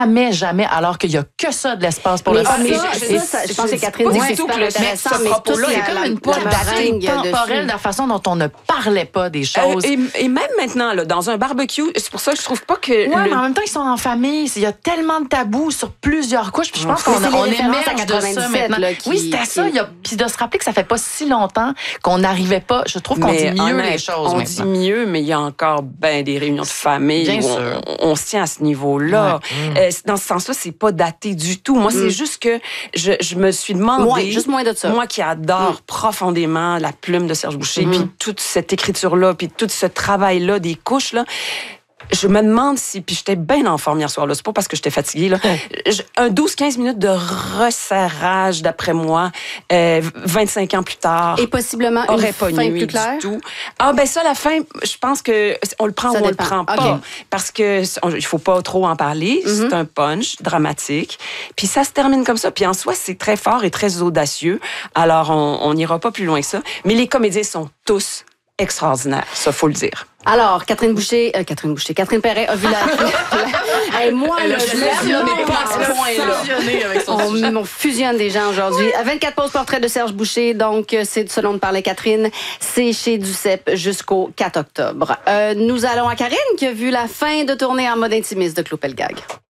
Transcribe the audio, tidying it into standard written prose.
jamais, alors qu'il y a que ça de l'espace pour le faire. Je pense que Catherine dit que c'est super intéressant, mais propos-là, c'est comme une pointe temporelle de la façon dont on ne parlait pas des choses. Et même maintenant, là, dans un barbecue, c'est pour ça que je trouve pas que... Oui, mais en même temps, ils sont en famille. Il y a tellement de tabous sur plusieurs couches. Puis je pense qu'on émerge de ça maintenant. Oui, c'était ça. Puis de se rappeler que ça fait pas si longtemps qu'on n'arrivait pas. Je trouve qu'on dit mieux les choses maintenant. On dit mieux, mais il y a encore des réunions de famille où on se tient à ce niveau-là. Ouais. Dans ce sens-là, c'est pas daté du tout. Moi, c'est juste que je me suis demandé... Juste moins de ça. Moi qui adore profondément la plume de Serge Boucher, puis toute cette écriture-là, puis tout ce travail-là, des couches, là... Je me demande si... Puis j'étais bien en forme hier soir, là. C'est pas parce que j'étais fatiguée, là. Un 12-15 minutes de resserrage, d'après moi, 25 ans plus tard. Et possiblement aurait pas fin nuit plus claire? Du tout. Ah, ben ça, la fin, je pense que on le prend ou on le prend pas. Okay. Parce que il faut pas trop en parler. C'est un punch dramatique. Puis ça se termine comme ça. Puis en soi, c'est très fort et très audacieux. Alors, on n'ira pas plus loin que ça. Mais les comédiens sont tous extraordinaires. Ça, faut le dire. Alors, Catherine Perret a vu la... moi, là, je l'aime pas à ce point-là. On fusionne des gens aujourd'hui. 24 pauses portrait de Serge Boucher. Donc, c'est ce dont parlait Catherine. C'est chez Duceppe jusqu'au 4 octobre. Nous allons à Karine qui a vu la fin de tournée en mode intimiste de Clopelgag.